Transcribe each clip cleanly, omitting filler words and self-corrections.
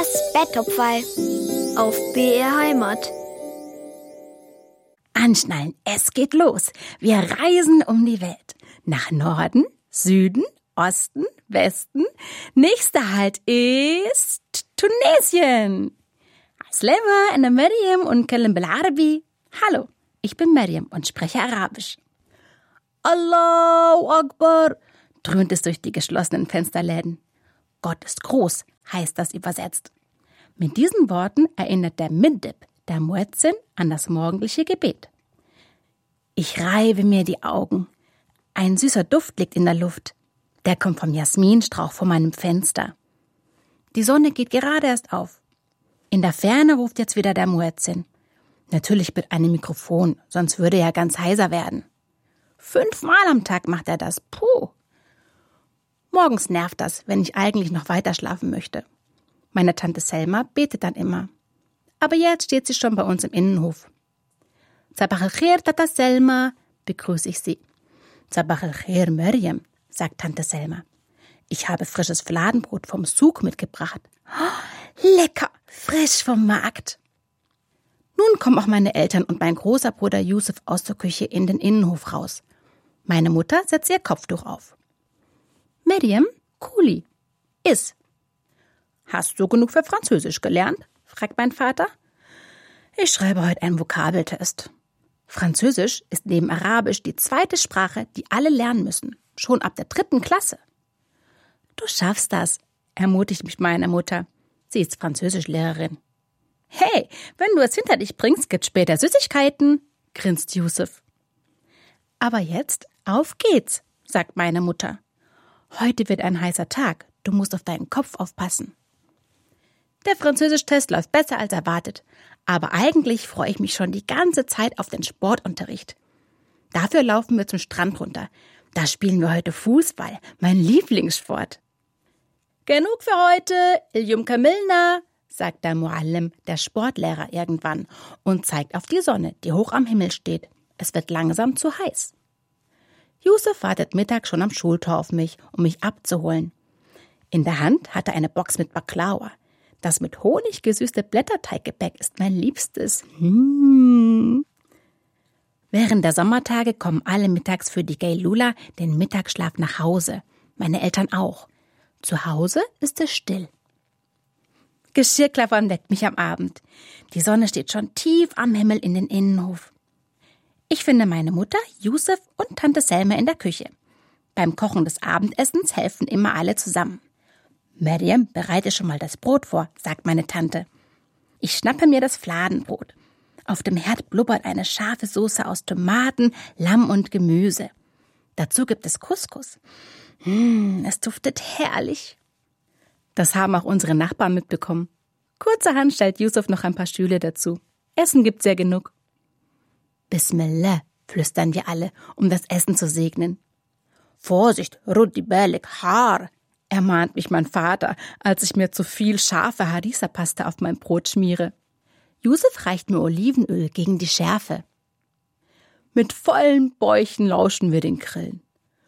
Das Betttopferl auf BR Heimat. Anschnallen, es geht los. Wir reisen um die Welt. Nach Norden, Süden, Osten, Westen. Nächster Halt ist Tunesien. Aslema, ana Maryam und Kalim Bilarabi. Hallo, ich bin Maryam und spreche Arabisch. Allahu Akbar, dröhnt es durch die geschlossenen Fensterläden. Gott ist groß, heißt das übersetzt. Mit diesen Worten erinnert der Mindib, der Muezzin, an das morgendliche Gebet. Ich reibe mir die Augen. Ein süßer Duft liegt in der Luft. Der kommt vom Jasminstrauch vor meinem Fenster. Die Sonne geht gerade erst auf. In der Ferne ruft jetzt wieder der Muezzin. Natürlich mit einem Mikrofon, sonst würde er ganz heiser werden. 5-mal am Tag macht er das. Puh. Morgens nervt das, wenn ich eigentlich noch weiter schlafen möchte. Meine Tante Selma betet dann immer. Aber jetzt steht sie schon bei uns im Innenhof. Sabach al-Khair, Tata Selma, begrüße ich sie. Sabach al-Khair, Maryam, sagt Tante Selma. Ich habe frisches Fladenbrot vom Souk mitgebracht. Oh, lecker, frisch vom Markt. Nun kommen auch meine Eltern und mein großer Bruder Yusuf aus der Küche in den Innenhof raus. Meine Mutter setzt ihr Kopftuch auf. Maryam, Kuli, iss. Hast du genug für Französisch gelernt? Fragt mein Vater. Ich schreibe heute einen Vokabeltest. Französisch ist neben Arabisch die zweite Sprache, die alle lernen müssen. Schon ab der 3. Klasse. Du schaffst das, ermutigt mich meine Mutter. Sie ist Französischlehrerin. Hey, wenn du es hinter dich bringst, gibt's später Süßigkeiten, grinst Yusuf. Aber jetzt auf geht's, sagt meine Mutter. Heute wird ein heißer Tag. Du musst auf deinen Kopf aufpassen. Der Französisch-Test läuft besser als erwartet. Aber eigentlich freue ich mich schon die ganze Zeit auf den Sportunterricht. Dafür laufen wir zum Strand runter. Da spielen wir heute Fußball, mein Lieblingssport. Genug für heute, Iljum Kamilna, sagt der Muallim, der Sportlehrer, irgendwann und zeigt auf die Sonne, die hoch am Himmel steht. Es wird langsam zu heiß. Yusuf wartet Mittag schon am Schultor auf mich, um mich abzuholen. In der Hand hat er eine Box mit Baklawa. Das mit Honig gesüßte Blätterteiggebäck ist mein Liebstes. Während der Sommertage kommen alle mittags für die Geilula den Mittagsschlaf nach Hause. Meine Eltern auch. Zu Hause ist es still. Geschirrklappern weckt mich am Abend. Die Sonne steht schon tief am Himmel in den Innenhof. Ich finde meine Mutter, Yusuf und Tante Selma in der Küche. Beim Kochen des Abendessens helfen immer alle zusammen. Maryam, bereite schon mal das Brot vor, sagt meine Tante. Ich schnappe mir das Fladenbrot. Auf dem Herd blubbert eine scharfe Soße aus Tomaten, Lamm und Gemüse. Dazu gibt es Couscous. Es duftet herrlich. Das haben auch unsere Nachbarn mitbekommen. Kurzerhand stellt Yusuf noch ein paar Stühle dazu. Essen gibt's ja genug. Bismillah, flüstern wir alle, um das Essen zu segnen. Vorsicht, Rudi Balik Haar, ermahnt mich mein Vater, als ich mir zu viel scharfe Harissa-Paste auf mein Brot schmiere. Yusuf reicht mir Olivenöl gegen die Schärfe. Mit vollen Bäuchen lauschen wir den Grillen.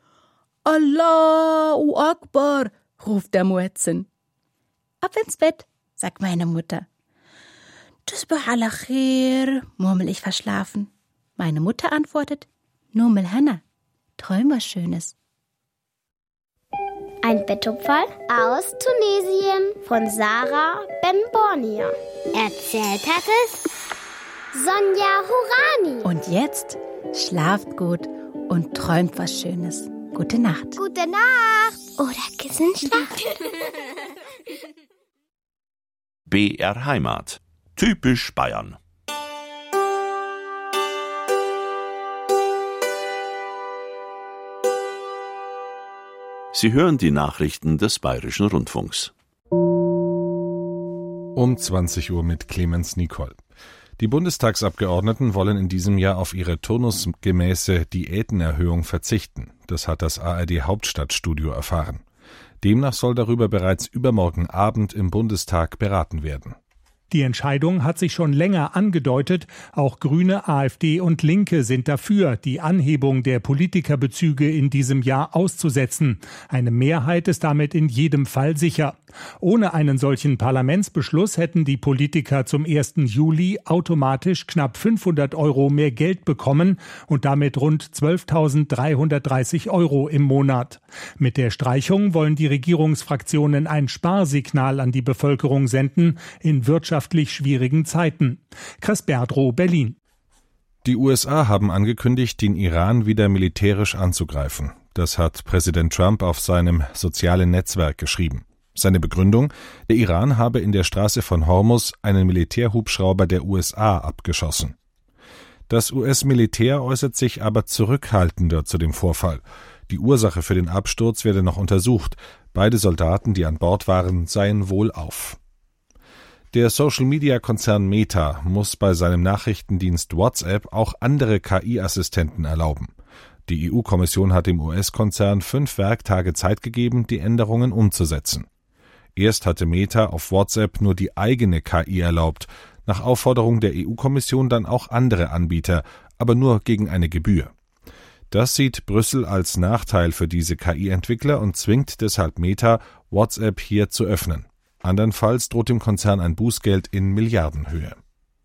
Allahu Akbar, ruft der Muezzin. Ab ins Bett, sagt meine Mutter. Tusbah ala khair, murmel ich verschlafen. Meine Mutter antwortet, Numel Hanna, träum was Schönes. Ein Betttopferl aus Tunesien von Sarah Ben-Bornia. Erzählt hat es Sonja Hourani. Und jetzt schlaft gut und träumt was Schönes. Gute Nacht. Gute Nacht. Oder Kissenschlaf. BR Heimat. Typisch Bayern. Sie hören die Nachrichten des Bayerischen Rundfunks. Um 20 Uhr mit Clemens Nicol. Die Bundestagsabgeordneten wollen in diesem Jahr auf ihre turnusgemäße Diätenerhöhung verzichten. Das hat das ARD-Hauptstadtstudio erfahren. Demnach soll darüber bereits übermorgen Abend im Bundestag beraten werden. Die Entscheidung hat sich schon länger angedeutet. Auch Grüne, AfD und Linke sind dafür, die Anhebung der Politikerbezüge in diesem Jahr auszusetzen. Eine Mehrheit ist damit in jedem Fall sicher. Ohne einen solchen Parlamentsbeschluss hätten die Politiker zum 1. Juli automatisch knapp 500 € mehr Geld bekommen und damit rund 12.330 € im Monat. Mit der Streichung wollen die Regierungsfraktionen ein Sparsignal an die Bevölkerung senden in wirtschaftlich schwierigen Zeiten. Chris Berdrow, Berlin. Die USA haben angekündigt, den Iran wieder militärisch anzugreifen. Das hat Präsident Trump auf seinem sozialen Netzwerk geschrieben. Seine Begründung: Der Iran habe in der Straße von Hormuz einen Militärhubschrauber der USA abgeschossen. Das US-Militär äußert sich aber zurückhaltender zu dem Vorfall. Die Ursache für den Absturz werde noch untersucht. Beide Soldaten, die an Bord waren, seien wohlauf. Der Social-Media-Konzern Meta muss bei seinem Nachrichtendienst WhatsApp auch andere KI-Assistenten erlauben. Die EU-Kommission hat dem US-Konzern 5 Werktage Zeit gegeben, die Änderungen umzusetzen. Erst hatte Meta auf WhatsApp nur die eigene KI erlaubt, nach Aufforderung der EU-Kommission dann auch andere Anbieter, aber nur gegen eine Gebühr. Das sieht Brüssel als Nachteil für diese KI-Entwickler und zwingt deshalb Meta, WhatsApp hier zu öffnen. Andernfalls droht dem Konzern ein Bußgeld in Milliardenhöhe.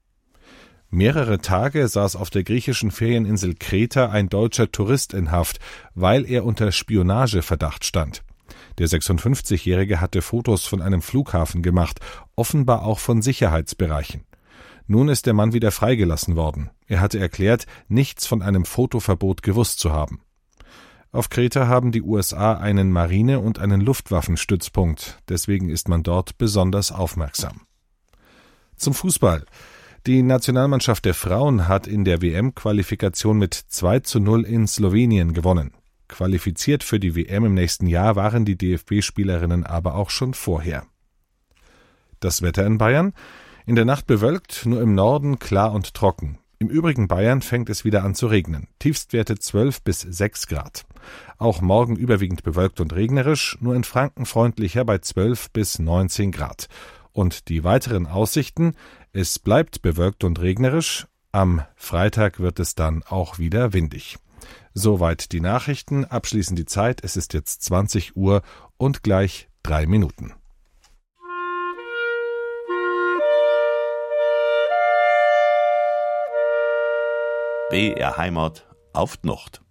Mehrere Tage saß auf der griechischen Ferieninsel Kreta ein deutscher Tourist in Haft, weil er unter Spionageverdacht stand. Der 56-Jährige hatte Fotos von einem Flughafen gemacht, offenbar auch von Sicherheitsbereichen. Nun ist der Mann wieder freigelassen worden. Er hatte erklärt, nichts von einem Fotoverbot gewusst zu haben. Auf Kreta haben die USA einen Marine- und einen Luftwaffenstützpunkt. Deswegen ist man dort besonders aufmerksam. Zum Fußball. Die Nationalmannschaft der Frauen hat in der WM-Qualifikation mit 2:0 in Slowenien gewonnen. Qualifiziert für die WM im nächsten Jahr waren die DFB-Spielerinnen aber auch schon vorher. Das Wetter in Bayern? In der Nacht bewölkt, nur im Norden klar und trocken. Im übrigen Bayern fängt es wieder an zu regnen. Tiefstwerte 12 bis 6 Grad. Auch morgen überwiegend bewölkt und regnerisch, nur in Franken freundlicher bei 12 bis 19 Grad. Und die weiteren Aussichten: Es bleibt bewölkt und regnerisch. Am Freitag wird es dann auch wieder windig. Soweit die Nachrichten. Abschließend die Zeit. Es ist jetzt 20 Uhr und gleich 3 Minuten. BR Heimat auf die Nacht.